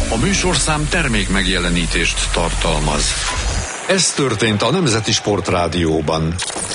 A műsorszám termék megjelenítést tartalmaz. Ez történt a Nemzeti Sportrádióban.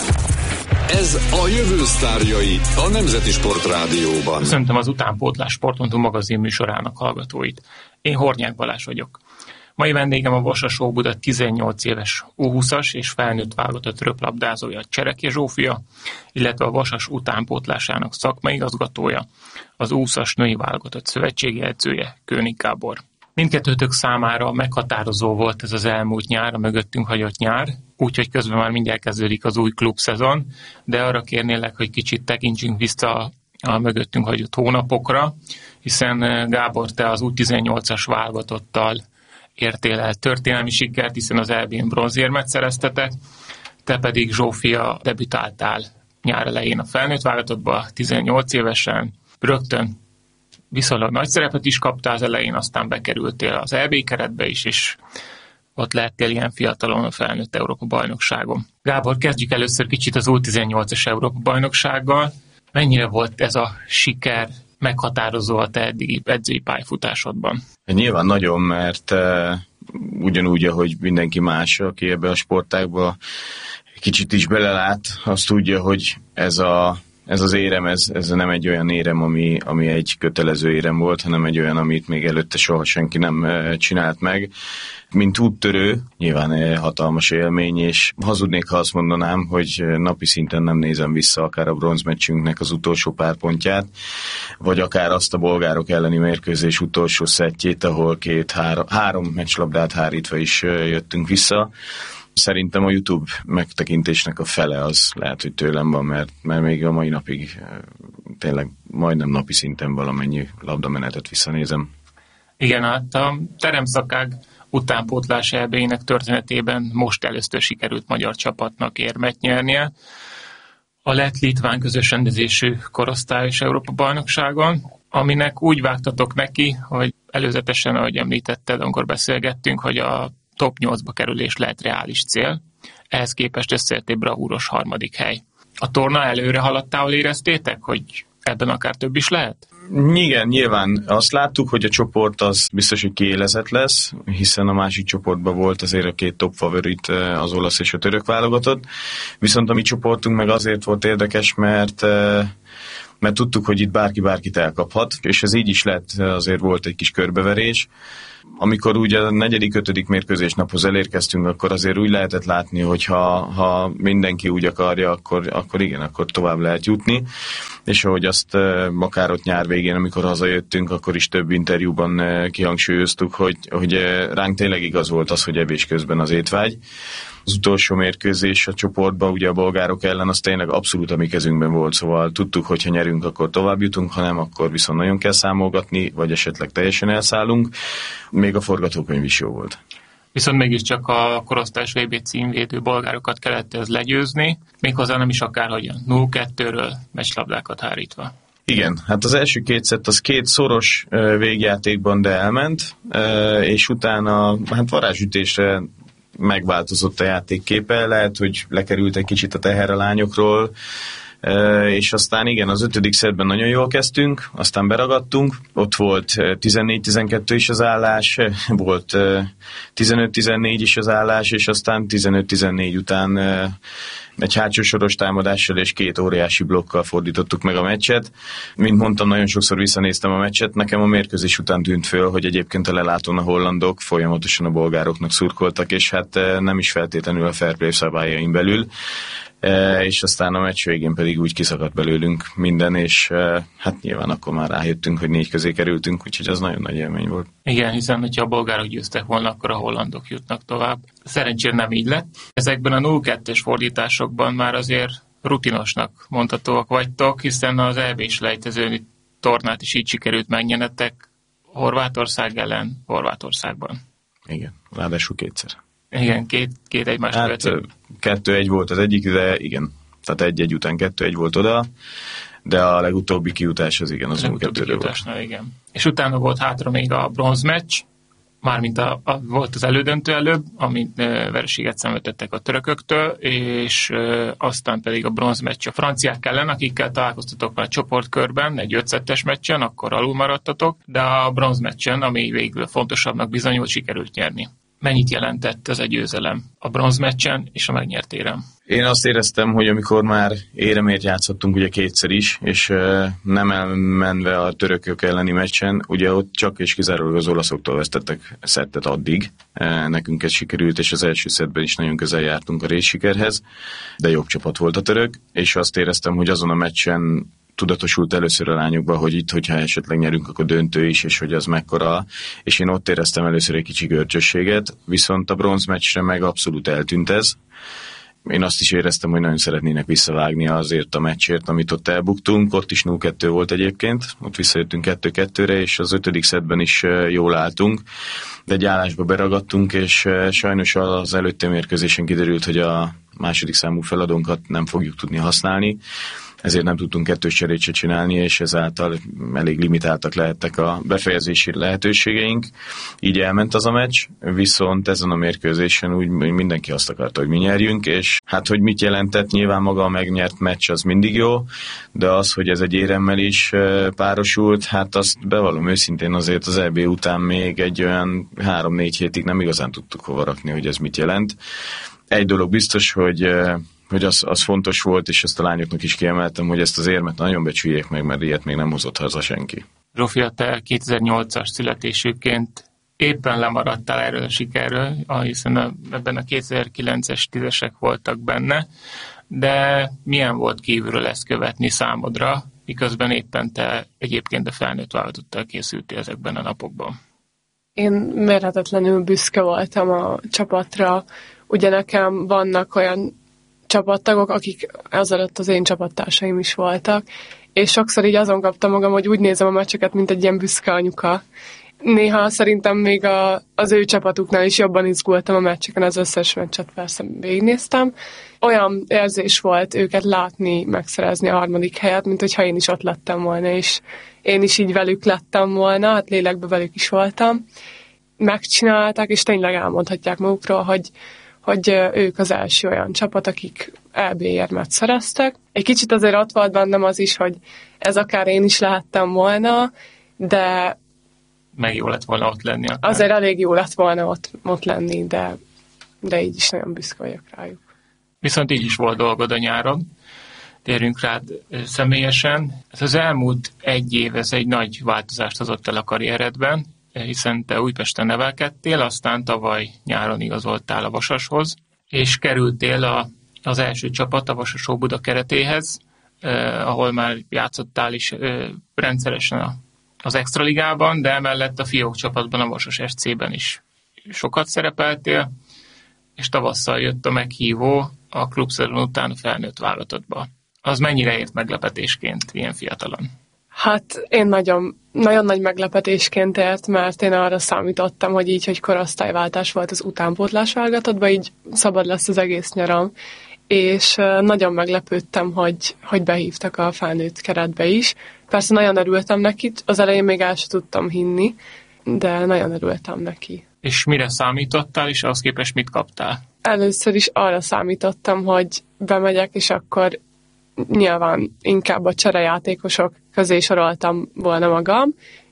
Ez a jövő sztárjai a Nemzeti Sportrádióban. Köszöntöm az Utánpótlás Sport.hu magazin műsorának hallgatóit. Én Hornyák Balázs vagyok. Mai vendégem a Vasas Óbuda 18 éves U20-as és felnőtt válogatott röplabdázója Csereki Zsófia, illetve a Vasas utánpótlásának szakmai igazgatója, az U20-as női válogatott szövetségi edzője, König Gábor. Mindkettőtök számára meghatározó volt ez az elmúlt nyár, a mögöttünk hagyott nyár, úgyhogy közben már mindjárt kezdődik az új klubszezon, de arra kérnélek, hogy kicsit tekintsünk vissza a mögöttünk hagyott hónapokra, hiszen Gábor, te az U18-as válogatottal értél el történelmi sikert, hiszen az EB-n bronzérmet szereztetek, te pedig Zsófia debütáltál nyár elején a felnőtt válogatottba, 18 évesen, rögtön viszonylag nagy szerepet is kaptál az elején, aztán bekerültél az EB keretbe is, és ott lehettél ilyen fiatalon a felnőtt Európa-bajnokságon. Gábor, kezdjük először kicsit az U18-as Európa-bajnoksággal. Mennyire volt ez a siker meghatározó a te eddigi edzői pályafutásodban? Nyilván nagyon, mert ugyanúgy, ahogy mindenki más, aki ebbe a sportágba kicsit is belelát, azt tudja, hogy ez az érem, ez nem egy olyan érem, ami egy kötelező érem volt, hanem egy olyan, amit még előtte soha senki nem csinált meg. Mint úttörő, nyilván hatalmas élmény, és hazudnék, ha azt mondanám, hogy napi szinten nem nézem vissza akár a bronzmeccsünknek az utolsó pár pontját, vagy akár azt a bolgárok elleni mérkőzés utolsó szettjét, ahol három meccslabdát hárítva is jöttünk vissza. Szerintem a YouTube megtekintésnek a fele az lehet, hogy tőlem van, mert még a mai napig tényleg majdnem napi szinten valamennyi labdamenetet visszanézem. Igen, hát a teremszakág utánpótlás EB-nek történetében most először sikerült magyar csapatnak érmet nyernie. A lett-litván közös rendezésű korosztályos Európa-bajnokságon, aminek úgy vágtatok neki, hogy előzetesen, ahogy említetted, amikor beszélgettünk, hogy a top 8-ba kerülés lehet reális cél. Ehhez képest összejött egy bravúros harmadik hely. A torna előre haladtával éreztétek, hogy ebben akár több is lehet? Igen, nyilván azt láttuk, hogy a csoport az biztos, hogy kiélezett lesz, hiszen a másik csoportban volt azért a két top favorit, az olasz és a török válogatott. Viszont a mi csoportunk meg azért volt érdekes, mert tudtuk, hogy itt bárki bárkit elkaphat, és ez így is lett, azért volt egy kis körbeverés. Amikor ugye a 4.-5. mérkőzés naphoz elérkeztünk, akkor azért úgy lehetett látni, hogy ha mindenki úgy akarja, akkor igen, akkor tovább lehet jutni. És ahogy azt akár ott nyár végén, amikor hazajöttünk, akkor is több interjúban kihangsúlyoztuk, hogy ránk tényleg igaz volt az, hogy evés közben az étvágy. Az utolsó mérkőzés a csoportban, ugye a bolgárok ellen, az tényleg abszolút a mi kezünkben volt, szóval tudtuk, hogy ha nyerünk, akkor tovább jutunk, ha nem, akkor viszont nagyon kell számolgatni, vagy esetleg teljesen elszállunk. Még a forgatókönyv is jó volt. Viszont mégiscsak a korosztályos VB címvédő bolgárokat kellett ez legyőzni, méghozzá nem is akárhogyan, 0-2-ről meccslabdákat hárítva. Igen, hát az első két szett az két szoros végjátékban, de elment, és utána hát varázsütésre megváltozott a játékképe, lehet, hogy lekerült egy kicsit a teher a lányokról, és aztán igen, az 5. szettben nagyon jól kezdtünk, aztán beragadtunk, ott volt 14-12 is az állás, volt 15-14 is az állás, és aztán 15-14 után egy hátsó soros támadással és két óriási blokkal fordítottuk meg a meccset. Mint mondtam, nagyon sokszor visszanéztem a meccset, nekem a mérkőzés után tűnt föl, hogy egyébként a lelátón a hollandok folyamatosan a bolgároknak szurkoltak, és hát nem is feltétlenül a fair play szabályain belül. És aztán a meccs végén pedig úgy kiszakadt belőlünk minden, és hát nyilván akkor már rájöttünk, hogy 4 közé kerültünk, úgyhogy az nagyon nagy élmény volt. Igen, hiszen hogyha a bolgárok győztek volna, akkor a hollandok jutnak tovább. Szerencsére nem így lett. Ezekben a 0-2-es fordításokban már azért rutinosnak mondhatóak vagytok, hiszen az EB-s lejtező tornát is így sikerült megnyenetek Horvátország ellen Horvátországban. Igen, ráadásul kétszer. Igen, két egymást követő. 2-1 volt az egyik, de igen. Tehát 1-1 után 2-1 volt oda, de a legutóbbi kijutás az igen, az 0-2 volt. Igen. És utána volt hátra még a bronzmeccs, Mármint volt az elődöntő előbb, amit vereséget szenvedtettek a törököktől, és aztán pedig a bronzmeccs a franciák ellen, akikkel találkoztatok a csoportkörben, egy 5-2-es meccsen, akkor alul maradtatok, de a bronzmeccsen, ami végül fontosabbnak bizonyult, sikerült nyerni. Mennyit jelentett ez a győzelem a bronzmeccsen és a megnyert érem? Én azt éreztem, hogy amikor már éremért játszottunk ugye kétszer is, és nem elmenve a törökök elleni meccsen, ugye ott csak és kizárólag az olaszoktól vesztettek szettet addig. Nekünk ez sikerült, és az első szettben is nagyon közel jártunk a részsikerhez, de jobb csapat volt a török, és azt éreztem, hogy azon a meccsen tudatosult először a lányokban, hogy itt, hogyha esetleg nyerünk, akkor döntő is, és hogy az mekkora. És én ott éreztem először egy kicsi görcsösséget, viszont a bronzmeccsre meg abszolút eltűnt ez. Én azt is éreztem, hogy nagyon szeretnének visszavágni azért a meccsért, amit ott elbuktunk. Ott is 0-2 volt egyébként, ott visszajöttünk 2-2-re, és az 5. szettben is jól álltunk. De egy állásba beragadtunk, és sajnos az előtte mérkőzésen kiderült, hogy a második számú feladónkat nem fogjuk tudni használni. Ezért nem tudtunk kettős cserét se csinálni, és ezáltal elég limitáltak lehettek a befejezési lehetőségeink. Így elment az a meccs, viszont ezen a mérkőzésen úgy mindenki azt akarta, hogy mi nyerjünk, és hát, hogy mit jelentett, nyilván maga a megnyert meccs az mindig jó, de az, hogy ez egy éremmel is párosult, hát azt bevallom őszintén, azért az EB után még egy olyan 3-4 hétig nem igazán tudtuk hova rakni, hogy ez mit jelent. Egy dolog biztos, hogy az fontos volt, és ezt a lányoknak is kiemeltem, hogy ezt az érmet nagyon becsüljék meg, mert ilyet még nem hozott haza senki. Zsófia, te 2008-as születésűként éppen lemaradtál erről a sikerről, hiszen ebben a 2009-es 10-esek voltak benne, de milyen volt kívülről ezt követni számodra, miközben éppen te egyébként a felnőtt válogatottal készültél ezekben a napokban? Én mérhetetlenül büszke voltam a csapatra, ugye nekem vannak olyan csapattagok, akik azelőtt az én csapattársaim is voltak, és sokszor így azon kaptam magam, hogy úgy nézem a meccseket, mint egy ilyen büszke anyuka. Néha szerintem még az ő csapatuknál is jobban izgultam a meccseken, az összes meccset persze végignéztem. Olyan érzés volt őket látni, megszerezni a 3. helyet, mint hogyha én is ott lettem volna, és én is így velük lettem volna, hát lélekben velük is voltam. Megcsinálták, és tényleg elmondhatják magukról, hogy ők az első olyan csapat, akik EB érmet szereztek. Egy kicsit azért ott volt bennem az is, hogy ez akár én is lehettem volna, de meg jó lett volna ott lenni akár. Azért elég jó lett volna ott lenni, de így is nagyon büszke vagyok rájuk. Viszont így is volt dolgod a nyáron. Térjünk rád személyesen. Ez az elmúlt egy év, ez egy nagy változást hozott el a karrieredben, hiszen te Újpesten nevelkedtél, aztán tavaly nyáron igazoltál a Vasashoz, és kerültél az első csapat, a Vasas Óbuda keretéhez, ahol már játszottál is rendszeresen az Extraligában, de emellett a fiók csapatban, a Vasas SC-ben is sokat szerepeltél, és tavasszal jött a meghívó a klubszezon után a felnőtt válogatottba. Az mennyire ért meglepetésként ilyen fiatalon? Hát én nagyon nagy meglepetésként ért, mert én arra számítottam, hogy így, hogy korosztályváltás volt az utánpótlás válogatottban, így szabad lesz az egész nyaram. És nagyon meglepődtem, hogy behívtak a felnőtt keretbe is. Persze nagyon örültem neki, az elején még el sem tudtam hinni, de nagyon örültem neki. És mire számítottál, és ahhoz képest mit kaptál? Először is arra számítottam, hogy bemegyek, és akkor nyilván inkább a cserejátékosok közé soroltam volna magam,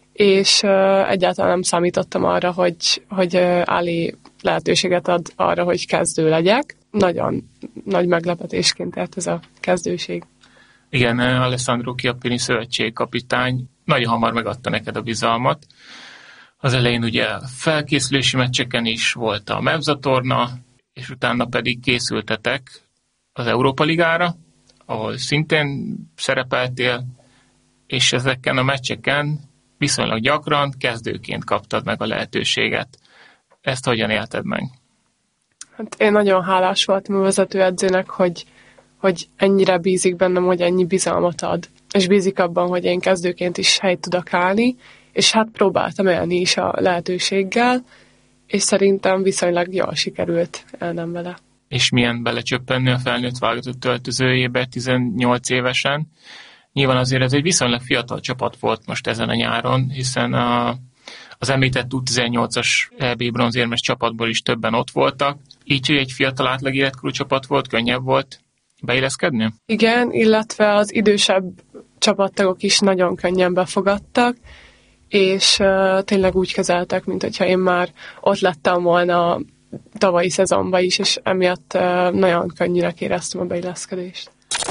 és egyáltalán nem számítottam arra, hogy Ali lehetőséget ad arra, hogy kezdő legyek. Nagyon nagy meglepetésként ért ez a kezdőség. Igen, Alessandro Chiappini szövetségkapitány nagyon hamar megadta neked a bizalmat. Az elején ugye felkészülési meccseken is volt a MEBZA-torna, és utána pedig készültetek az Európa Ligára, ahol szintén szerepeltél, és ezeken a meccseken viszonylag gyakran kezdőként kaptad meg a lehetőséget. Ezt hogyan élted meg? Hát én nagyon hálás voltam a vezetőedzőnek, hogy ennyire bízik bennem, hogy ennyi bizalmat ad. És bízik abban, hogy én kezdőként is helyt tudok állni, és hát próbáltam élni is a lehetőséggel, és szerintem viszonylag jól sikerült elnem vele. És milyen belecsöppenni a felnőtt válogatott öltözőjébe 18 évesen? Nyilván azért ez egy viszonylag fiatal csapat volt most ezen a nyáron, hiszen a Az említett U18-as EB bronzérmes csapatból is többen ott voltak. Így, hogy egy fiatal átlag életkorú csapat volt, könnyebb volt beilleszkedni? Igen, illetve az idősebb csapattagok is nagyon könnyen befogadtak, és tényleg úgy kezeltek, mint hogyha én már ott lettem volna tavalyi szezonban is, és emiatt nagyon könnyűnek éreztem a beilleszkedést.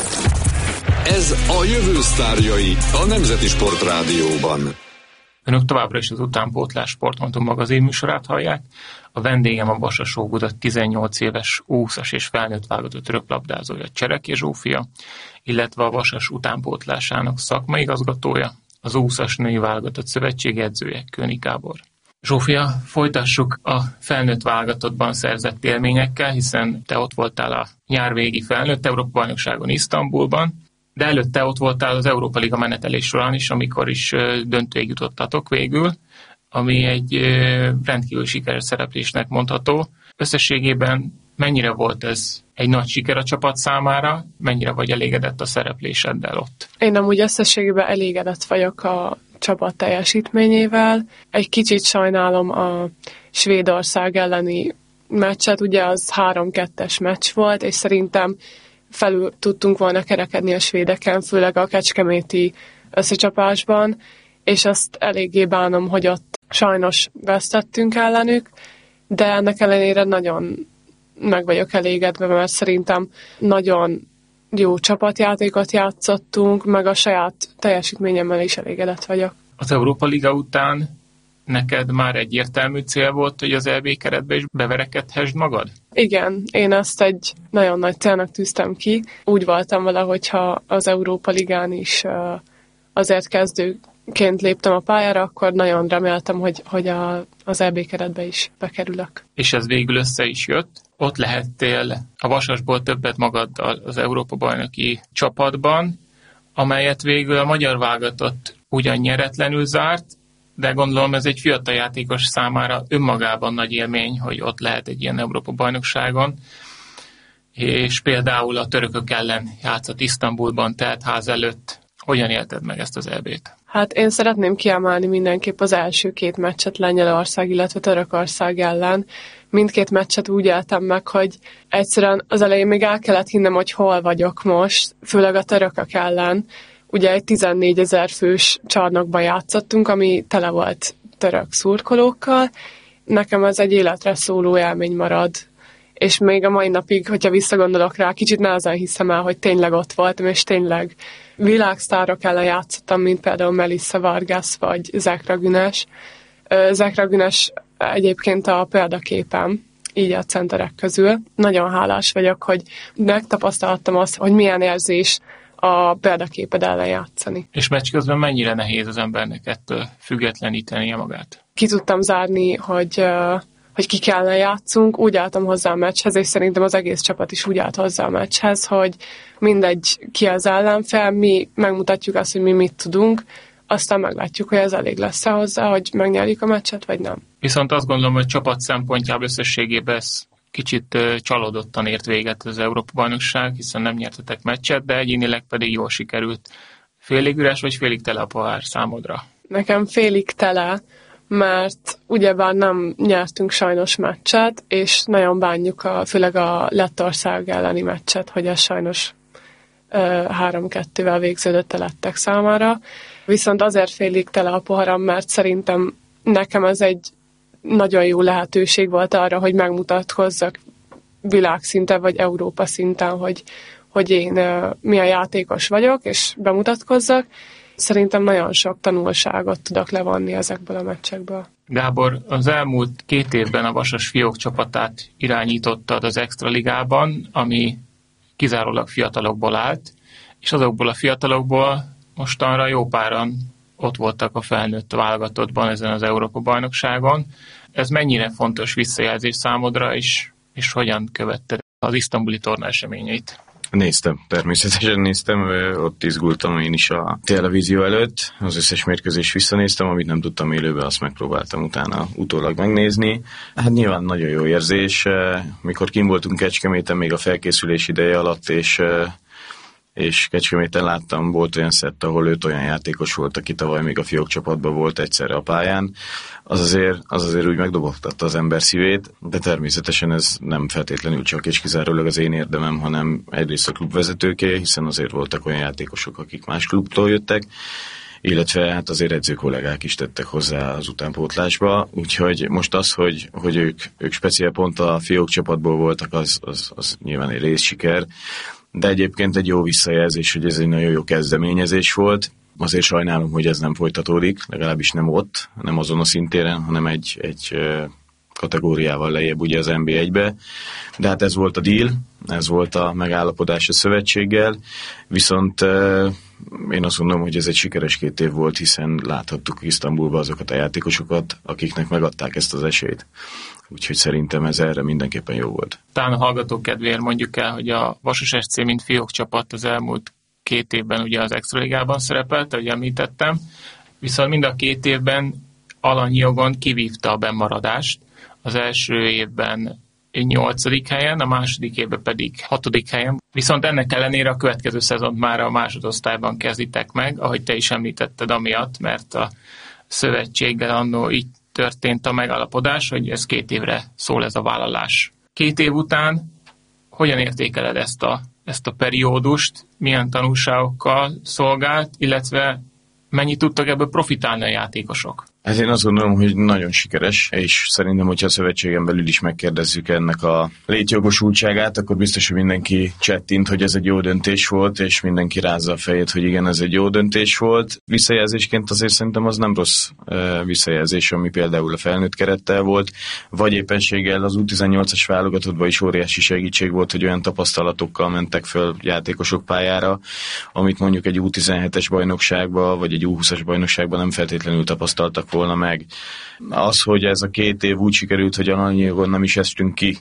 Ez a jövő sztárjai a Nemzeti Sport Rádióban. Önök továbbra is az Utánpótlás Sportmantum magazin műsorát hallják. A vendégem a Vasas Óbuda 18 éves U20-as és felnőtt válogatott röplabdázója Csereké Zsófia, illetve a Vasas utánpótlásának szakmai igazgatója, az U20-as női válogatott szövetség edzője, König Gábor. Zsófia, folytassuk a felnőtt válogatottban szerzett élményekkel, hiszen te ott voltál a nyárvégi felnőtt Európa-bajnokságon Isztambulban, de előtte ott voltál az Európa Liga menetelés során is, amikor is döntőig jutottatok végül, ami egy rendkívül sikeres szereplésnek mondható. Összességében mennyire volt ez egy nagy siker a csapat számára, mennyire vagy elégedett a szerepléseddel ott? Én amúgy összességében elégedett vagyok a csapat teljesítményével. Egy kicsit sajnálom a Svédország elleni meccset, ugye az 3-2-es meccs volt, és szerintem felül tudtunk volna kerekedni a svédeken, főleg a kecskeméti összecsapásban, és azt eléggé bánom, hogy ott sajnos vesztettünk ellenük, de ennek ellenére nagyon meg vagyok elégedve, mert szerintem nagyon jó csapatjátékot játszottunk, meg a saját teljesítményemmel is elégedett vagyok. Az Európa Liga után neked már egyértelmű cél volt, hogy az EB keretbe is beverekedhessd magad? Igen, én ezt egy nagyon nagy célnak tűztem ki. Úgy voltam vele, hogyha az Európa Ligán is azért kezdőként léptem a pályára, akkor nagyon reméltem, hogy az EB keretbe is bekerülök. És ez végül össze is jött. Ott lehettél a Vasasból többet magaddal az Európa-bajnoki csapatban, amelyet végül a magyar válogatott ugyan nyeretlenül zárt, de gondolom ez egy fiatal játékos számára önmagában nagy élmény, hogy ott lehet egy ilyen Európa-bajnokságon, és például a törökök ellen játszott Isztambulban, telt ház előtt. Hogyan élted meg ezt az EB-t? Hát én szeretném kiemelni mindenképp az első két meccset Lengyelország, illetve Törökország ellen. Mindkét meccset úgy éltem meg, hogy egyszerűen az elején még el kellett hinnem, hogy hol vagyok most, főleg a törökök ellen. Ugye egy 14 000 fős csarnokban játszottunk, ami tele volt török szurkolókkal. Nekem ez egy életre szóló élmény marad. És még a mai napig, hogyha visszagondolok rá, kicsit nehezen hiszem el, hogy tényleg ott voltam, és tényleg világsztárok ellen játszottam, mint például Melissa Vargas vagy Zekra Günes. Zekra Günes egyébként a példaképem, így a centerek közül. Nagyon hálás vagyok, hogy megtapasztalhattam azt, hogy milyen érzés a példaképed ellen játszani. És meccs közben mennyire nehéz az embernek ettől függetlenítenie magát? Ki tudtam zárni, hogy ki kellene játszunk, úgy álltam hozzá a meccshez, és szerintem az egész csapat is úgy állt hozzá a meccshez, hogy mindegy ki az ellenfél, mi megmutatjuk azt, hogy mi mit tudunk, aztán meglátjuk, hogy ez elég lesz hozzá, hogy megnyerjük a meccset, vagy nem. Viszont azt gondolom, hogy csapat szempontjából összességében ez kicsit csalódottan ért véget az Európa-bajnokság, hiszen nem nyertetek meccset, de egyénileg pedig jól sikerült. Félig üres vagy félig tele a pohár számodra? Nekem félig tele, mert ugyebár nem nyertünk sajnos meccset, és nagyon bánjuk főleg a Lettország elleni meccset, hogy ez sajnos 3-2-vel végződött a lettek számára. Viszont azért félig tele a poharam, mert szerintem nekem ez egy nagyon jó lehetőség volt arra, hogy megmutatkozzak világszinten vagy Európa szinten, hogy én milyen játékos vagyok, és bemutatkozzak. Szerintem nagyon sok tanulságot tudok levonni ezekből a meccsekből. Gábor, az elmúlt 2 évben a Vasas fiók csapatát irányítottad az Extraligában, ami kizárólag fiatalokból állt, és azokból a fiatalokból mostanra jó páran ott voltak a felnőtt válogatottban ezen az Európa-bajnokságon. Ez mennyire fontos visszajelzés számodra, és hogyan követted az isztambuli torna eseményeit? Néztem, természetesen néztem, ott izgultam én is a televízió előtt, az összes mérkőzést visszanéztem, amit nem tudtam élőben, azt megpróbáltam utána utólag megnézni. Hát nyilván nagyon jó érzés, mikor kim voltunk Kecskeméten még a felkészülés ideje alatt, és és Kecskeméten láttam, volt olyan szett, ahol 5 olyan játékos volt, aki tavaly még a fiók csapatban volt egyszerre a pályán. Az azért úgy megdobogtatta az ember szívét, de természetesen ez nem feltétlenül csak és kizárólag az én érdemem, hanem egyrészt a klubvezetőké, hiszen azért voltak olyan játékosok, akik más klubtól jöttek, illetve hát azért edzőkollégák is tettek hozzá az utánpótlásba, úgyhogy most az, hogy ők speciál pont a fiók csapatból voltak, az nyilván egy részsiker, de egyébként egy jó visszajelzés, hogy ez egy nagyon jó kezdeményezés volt. Azért sajnálom, hogy ez nem folytatódik, legalábbis nem ott, nem azon a szintéren, hanem egy kategóriával lejjebb ugye az NB1-be. De hát ez volt a deal, ez volt a megállapodás a szövetséggel, viszont én azt mondom, hogy ez egy sikeres 2 év volt, hiszen láthattuk Isztambulba azokat a játékosokat, akiknek megadták ezt az esélyt. Úgyhogy szerintem ez erre mindenképpen jó volt. Talán a hallgatók kedvéért mondjuk el, hogy a Vasas SC mint fiók csapat az elmúlt 2 évben ugye az Extraligában szerepelt, ahogy említettem, viszont mind a 2 évben alanyi jogon kivívta a bennmaradást. Az első évben 8. helyen, a második évben pedig 6. helyen. Viszont ennek ellenére a következő szezont már a másodosztályban kezditek meg, ahogy te is említetted amiatt, mert a szövetséggel annó így történt a megállapodás, hogy ez 2 évre szól ez a vállalás. 2 év után hogyan értékeled ezt a periódust, milyen tanulságokkal szolgált, illetve mennyit tudtak ebből profitálni a játékosok? Hát én azt gondolom, hogy nagyon sikeres, és szerintem, hogyha a szövetségen belül is megkérdezzük ennek a létjogosultságát, akkor biztos, hogy mindenki csettint, hogy ez egy jó döntés volt, és mindenki rázza a fejét, hogy igen, ez egy jó döntés volt. Visszajelzésként azért szerintem az nem rossz visszajelzés, ami például a felnőtt kerettel volt, vagy éppenséggel az U18-as válogatottban is óriási segítség volt, hogy olyan tapasztalatokkal mentek föl játékosok pályára, amit mondjuk egy U17-es bajnokságban, vagy egy U20-as bajnokságban nem feltétlenül tapasztaltak volna meg. Az, hogy ez a 2 év úgy sikerült, hogy alanyigon nem is estünk ki,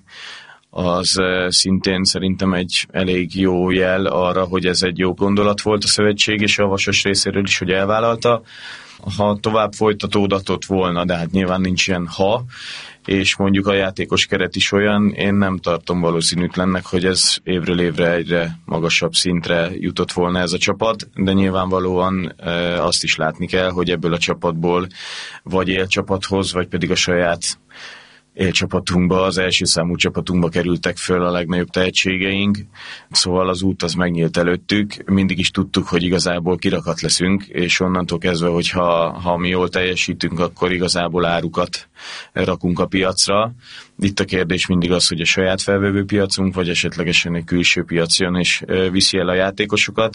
az szintén szerintem egy elég jó jel arra, hogy ez egy jó gondolat volt a szövetség és a Vasas részéről is, hogy elvállalta. Ha tovább folytatódott volna, de hát nyilván nincs ilyen ha, és mondjuk a játékos keret is olyan, én nem tartom valószínűtlennek, hogy ez évről évre egyre magasabb szintre jutott volna ez a csapat, de nyilvánvalóan azt is látni kell, hogy ebből a csapatból vagy élcsapathoz, vagy pedig a saját élcsapatunkba, az első számú csapatunkba kerültek föl a legnagyobb tehetségeink, szóval az út az megnyílt előttük, mindig is tudtuk, hogy igazából kirakat leszünk, és onnantól kezdve, hogyha mi jól teljesítünk, akkor igazából árukat rakunk a piacra. Itt a kérdés mindig az, hogy a saját felvevő piacunk, vagy esetlegesen egy külső piac jön, és viszi el a játékosokat,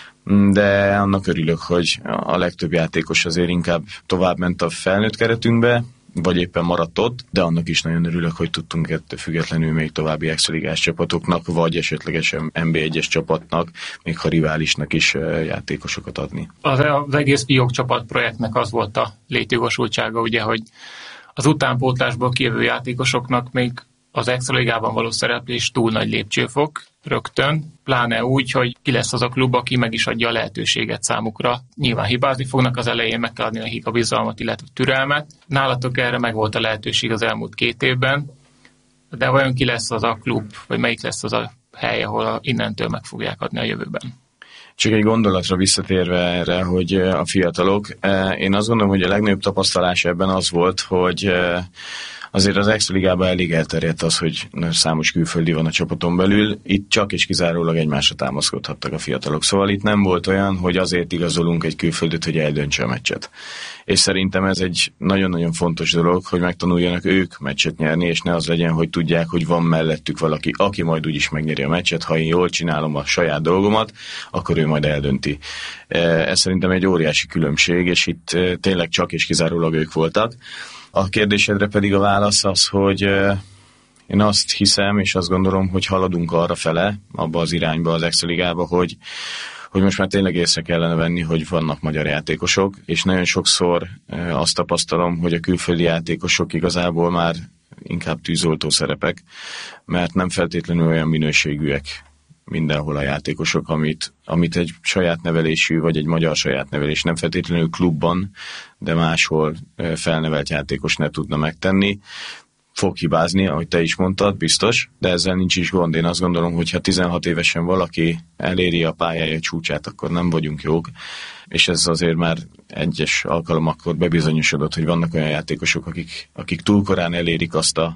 de annak örülök, hogy a legtöbb játékos azért inkább tovább ment a felnőtt keretünkbe, vagy éppen maradt ott, de annak is nagyon örülök, hogy tudtunk ettől függetlenül még további extraligás csapatoknak, vagy esetlegesen NB1-es csapatnak, még ha riválisnak is játékosokat adni. Az egész fiók csapat projektnek az volt a létjogosultsága, ugye, hogy az utánpótlásból kijövő játékosoknak még az extraligában való szereplés túl nagy lépcsőfok rögtön, pláne úgy, hogy ki lesz az a klub, aki meg is adja a lehetőséget számukra. Nyilván hibázni fognak az elején, meg kell adni nekik a bizalmat, illetve türelmet. Nálatok erre meg volt a lehetőség az elmúlt 2 évben, de vajon ki lesz az a klub, vagy melyik lesz az a hely, ahol innentől meg fogják adni a jövőben? Csak egy gondolatra visszatérve erre, hogy a fiatalok, én azt gondolom, hogy a legnagyobb tapasztalás ebben az volt, hogy azért az Extraligában elég elterjedt az, hogy számos külföldi van a csapaton belül, itt csak és kizárólag egymásra támaszkodhattak a fiatalok. Szóval itt nem volt olyan, hogy azért igazolunk egy külföldöt, hogy eldöntse a meccset. És szerintem ez egy nagyon-nagyon fontos dolog, hogy megtanuljanak ők meccset nyerni, és ne az legyen, hogy tudják, hogy van mellettük valaki, aki majd úgyis megnyeri a meccset, ha én jól csinálom a saját dolgomat, akkor ő majd eldönti. Ez szerintem egy óriási különbség, és itt tényleg csak és kizárólag ők voltak. A kérdésedre pedig a válasz az, hogy én azt hiszem, és azt gondolom, hogy haladunk arra fele, abba az irányba az Extraligába, hogy most már tényleg észre kellene venni, hogy vannak magyar játékosok, és nagyon sokszor azt tapasztalom, hogy a külföldi játékosok igazából már inkább tűzoltó szerepek, mert nem feltétlenül olyan minőségűek mindenhol a játékosok, amit egy saját nevelésű, vagy egy magyar saját nevelés, nem feltétlenül klubban, de máshol felnevelt játékos ne tudna megtenni. fog hibázni, ahogy te is mondtad, biztos, de ezzel nincs is gond. Én azt gondolom, hogy ha 16 évesen valaki eléri a pályája csúcsát, akkor nem vagyunk jók, és ez azért már egyes alkalomakkor bebizonyosodott, hogy vannak olyan játékosok, akik túl korán elérik azt a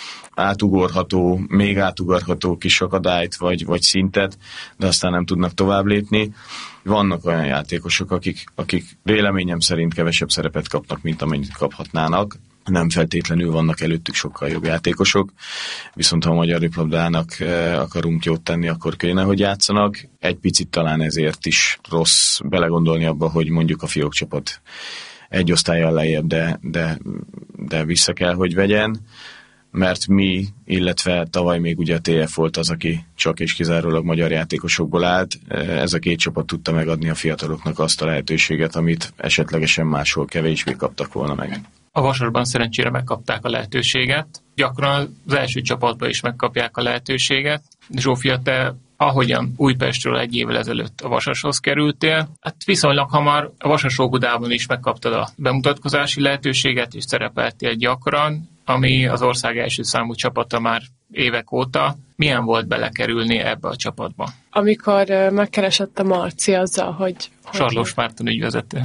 még átugorható kis akadályt, vagy szintet, de aztán nem tudnak tovább lépni. Vannak olyan játékosok, akik véleményem szerint kevesebb szerepet kapnak, mint amennyit kaphatnának. Nem feltétlenül vannak előttük sokkal jobb játékosok, viszont ha a magyar röplabdának akarunk jót tenni, akkor kéne, hogy játszanak. Egy picit talán ezért is rossz belegondolni abba, hogy mondjuk a fiók csapat egy osztállyal lejjebb, de vissza kell, hogy vegyen, mert mi, illetve tavaly még ugye a TF volt az, aki csak és kizárólag magyar játékosokból állt. Ez a két csapat tudta megadni a fiataloknak azt a lehetőséget, amit esetlegesen máshol kevésbé kaptak volna meg. A Vasasban szerencsére megkapták a lehetőséget. Gyakran az első csapatban is megkapják a lehetőséget. Zsófia, te ahogyan Újpestről egy évvel ezelőtt a Vasashoz kerültél, hát viszonylag hamar a Vasas Óbudában is megkaptad a bemutatkozási lehetőséget, és szerepeltél gyakran, ami az ország első számú csapata már évek óta. Milyen volt belekerülni ebbe a csapatba? Amikor megkeresett a Marci azzal, hogy Sarlós Márton ügyvezető.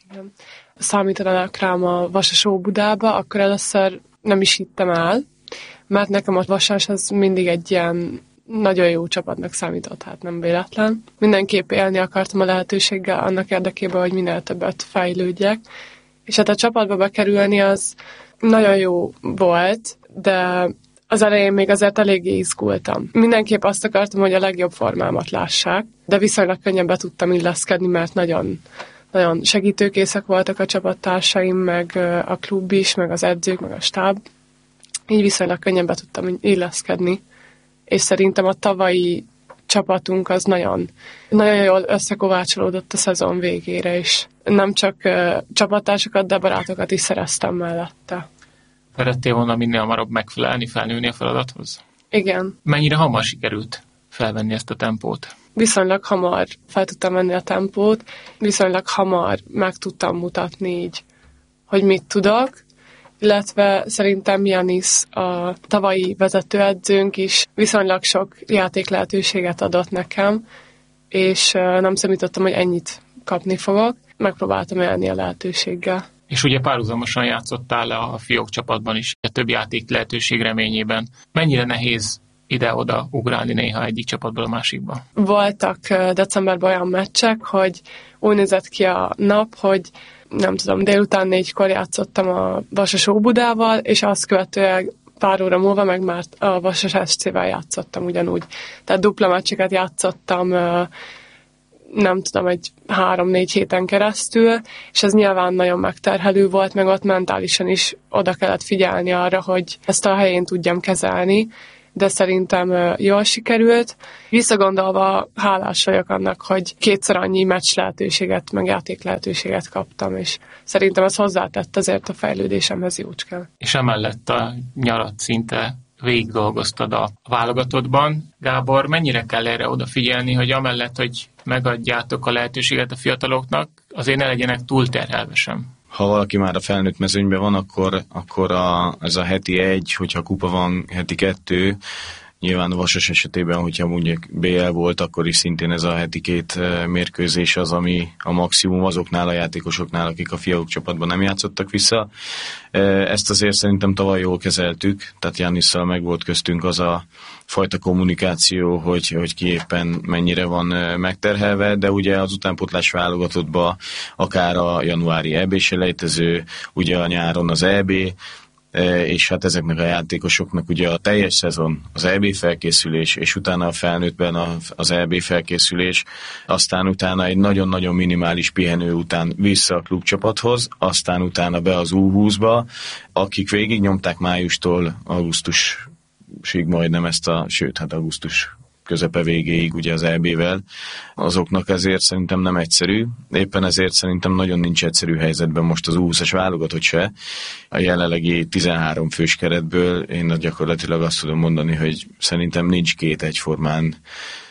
Számítanak rám a Vasas Óbudába, akkor először nem is hittem el, mert nekem a Vasas az mindig egy ilyen nagyon jó csapatnak számított, hát nem véletlen. Mindenképp élni akartam a lehetőséggel annak érdekében, hogy minél többet fejlődjek. És hát a csapatba bekerülni az nagyon jó volt, de az elején még azért eléggé izgultam. Mindenképp azt akartam, hogy a legjobb formámat lássák, de viszonylag könnyen be tudtam illeszkedni, mert nagyon segítőkészek voltak a csapattársaim, meg a klub is, meg az edzők, meg a stáb. Így viszonylag könnyen be tudtam illeszkedni. És szerintem a tavalyi csapatunk az nagyon jól összekovácsolódott a szezon végére, és nem csak csapattársakat, de barátokat is szereztem mellette. Szerettél volna minél hamarabb megfelelni, felnőni a feladathoz? Igen. Mennyire hamar sikerült felvenni ezt a tempót? Viszonylag hamar fel tudtam venni a tempót, viszonylag hamar meg tudtam mutatni így, hogy mit tudok, illetve szerintem Janis, a tavalyi vezetőedzőnk is viszonylag sok játék lehetőséget adott nekem, és nem számítottam, hogy ennyit kapni fogok. Megpróbáltam élni a lehetőséggel. És ugye párhuzamosan játszottál a fiók csapatban is, a több játék lehetőség reményében. Mennyire nehéz ide-oda ugrálni néha egyik csapatból a másikba? Voltak decemberben olyan meccsek, hogy úgy nézett ki a nap, hogy nem tudom, délután 4-kor játszottam a Vasas Óbudával, és azt követően pár óra múlva meg már a Vasas SC-vel játszottam ugyanúgy. Tehát dupla meccseket játszottam, nem tudom, egy 3-4 héten keresztül, és ez nyilván nagyon megterhelő volt, meg ott mentálisan is oda kellett figyelni arra, hogy ezt a helyén tudjam kezelni, de szerintem jól sikerült. Visszagondolva hálás vagyok annak, hogy 2-szer annyi meccs lehetőséget, meg játék lehetőséget kaptam, és szerintem ez hozzátett azért a fejlődésemhez jócskán. És emellett a nyarat szinte végig dolgoztad a válogatottban. Gábor, mennyire kell erre odafigyelni, hogy amellett, hogy megadjátok a lehetőséget a fiataloknak, azért ne legyenek túlterhelve sem? Ha valaki már a felnőtt mezőnyben van, akkor ez a heti 1, hogyha kupa van, heti 2, nyilván a Vasas esetében, hogyha mondjuk BL volt, akkor is szintén ez a heti 2 mérkőzés az, ami a maximum azoknál a játékosoknál, akik a fiúk csapatban nem játszottak vissza. Ezt azért szerintem tavaly jól kezeltük, tehát Janisszal meg volt köztünk az a fajta kommunikáció, hogy ki éppen mennyire van megterhelve, de ugye az utánpótlás válogatottba akár a januári EB-selejtező, ugye a nyáron az EB, és hát ezeknek a játékosoknak ugye a teljes szezon az EB felkészülés, és utána a felnőttben az EB felkészülés, aztán utána egy nagyon-nagyon minimális pihenő után vissza a klubcsapathoz, aztán utána be az U20-ba, akik végignyomták májustól augusztusig majdnem augusztus közepe végéig ugye az EB-vel, azoknak ezért szerintem nem egyszerű. Éppen ezért szerintem nagyon nincs egyszerű helyzetben most az U20-as válogatott se. A jelenlegi 13 fős keretből én gyakorlatilag azt tudom mondani, hogy szerintem nincs 2 egyformán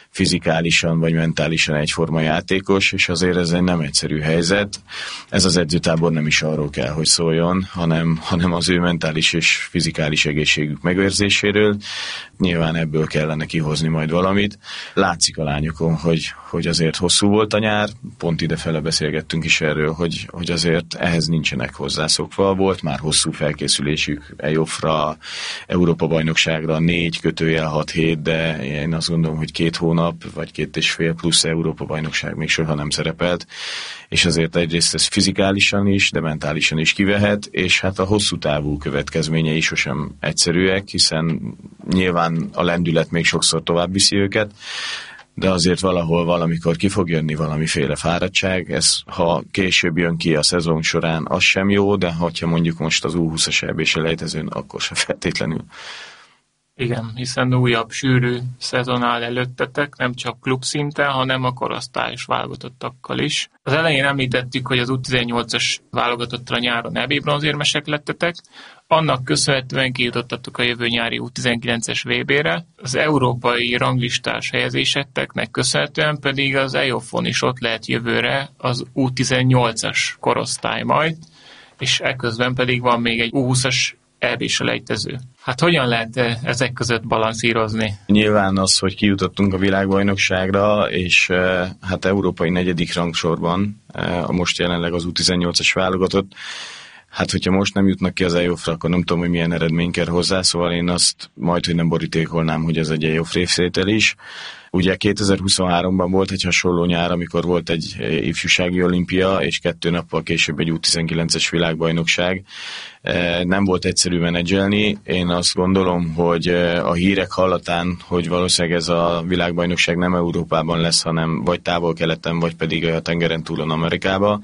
fizikálisan vagy mentálisan egyforma játékos, és azért ez egy nem egyszerű helyzet. Ez az edzőtábor nem is arról kell, hogy szóljon, hanem az ő mentális és fizikális egészségük megőrzéséről. Nyilván ebből kellene kihozni majd valamit. Látszik a lányokon, hogy azért hosszú volt a nyár, pont idefele beszélgettünk is erről, hogy azért ehhez nincsenek hozzászokva. Volt már hosszú felkészülésük EOF-ra, Európa-bajnokságra 4/6 hét, de én azt gondolom, hogy 2 hónap, vagy 2,5 plusz Európa-bajnokság még soha nem szerepelt, és azért egyrészt ez fizikálisan is, de mentálisan is kivehet, és hát a hosszú távú következményei sosem egyszerűek, hiszen nyilván a lendület még sokszor tovább viszi őket, de azért valahol valamikor ki fog jönni valamiféle fáradtság. Ez, ha később jön ki a szezon során, az sem jó, de ha mondjuk most az U20-as EB-selejtezőn, akkor se feltétlenül. Igen, hiszen újabb sűrű szezon áll előttetek, nem csak klubszinten, hanem a korosztályos válogatottakkal is. Az elején említettük, hogy az U18-as válogatottra nyáron EB bronzérmesek lettetek, annak köszönhetően kijutottatok a jövő nyári U19-es VB-re, az európai ranglistás helyezéseteknek köszönhetően pedig az EOF-on is ott lehet jövőre az U18-as korosztály majd, és eközben pedig van még egy U20-as EB-selejtező. Hát hogyan lehet ezek között balanszírozni? Nyilván az, hogy kijutottunk a világbajnokságra, és hát európai 4. rangsorban, most jelenleg az U18-as válogatott, hát hogyha most nem jutnak ki az EOF-ra, akkor nem tudom, hogy milyen eredmény kell hozzá, szóval én azt majd, hogy nem borítékolnám, hogy ez egy EOF részvétel is. Ugye 2023-ban volt egy hasonló nyár, amikor volt egy ifjúsági olimpia, és 2 nappal később egy U19-es világbajnokság. Nem volt egyszerű menedzselni. Én azt gondolom, hogy a hírek hallatán, hogy valószínűleg ez a világbajnokság nem Európában lesz, hanem vagy távol-keleten, vagy pedig a tengeren túlon Amerikában.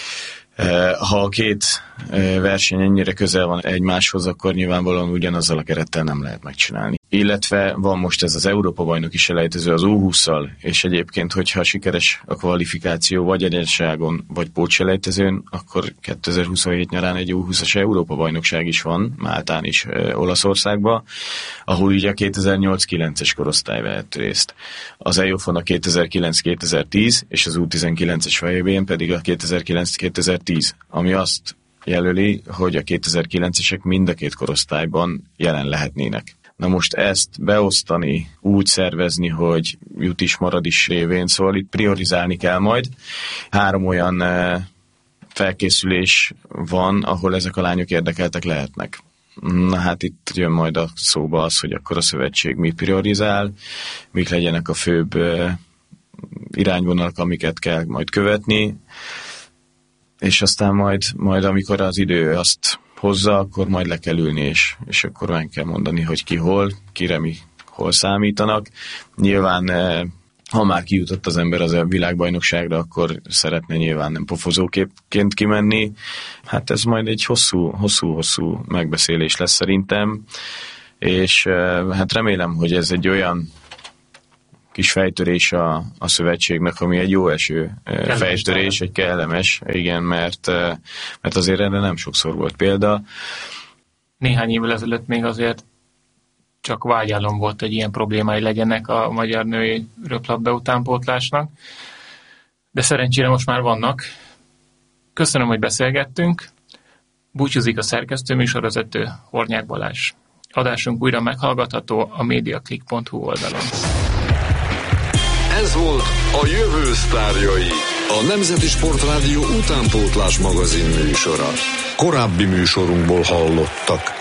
Ha a 2 verseny ennyire közel van egymáshoz, akkor nyilvánvalóan ugyanazzal a kerettel nem lehet megcsinálni. Illetve van most ez az Európa-bajnoki selejtező az U20-szal, és egyébként, hogyha sikeres a kvalifikáció vagy egyenságon, vagy pótselejtezőn, akkor 2027 nyarán egy U20-as Európa-bajnokság is van, Máltán is, Olaszországban, ahol ugye a 2008-9-es korosztály vehet részt. Az EOF-on a 2009-2010, és az U19-es VB-n pedig a 2009-2010, ami azt jelöli, hogy a 2009-esek mind a 2 korosztályban jelen lehetnének. Na most ezt beosztani, úgy szervezni, hogy jut is, marad is révén, szóval itt priorizálni kell majd. 3 olyan felkészülés van, ahol ezek a lányok érdekeltek lehetnek. Na hát itt jön majd a szóba az, hogy akkor a szövetség mit priorizál, mik legyenek a főbb irányvonalak, amiket kell majd követni, és aztán majd amikor az idő azt hozza, akkor majd le kell ülni, és akkor meg kell mondani, hogy ki hol, kire mi hol számítanak. Nyilván, ha már kijutott az ember az a világbajnokságra, akkor szeretne nyilván nem pofozóként kimenni. Hát ez majd egy hosszú megbeszélés lesz szerintem, és hát remélem, hogy ez egy olyan kis fejtörés a szövetségnek, ami egy jó eső fejtörés, egy kellemes, igen, mert azért erre nem sokszor volt példa. Néhány évvel ezelőtt még azért csak vágyálom volt, hogy ilyen problémái legyenek a magyar női röplabda utánpótlásnak, de szerencsére most már vannak. Köszönöm, hogy beszélgettünk. Búcsúzik a szerkesztő, műsorvezető Hornyák Balázs. Adásunk újra meghallgatható a mediaclick.hu oldalon. Ez volt a Jövő sztárjai, a Nemzeti Sportrádió utánpótlás magazin műsora. Korábbi műsorunkból hallottak.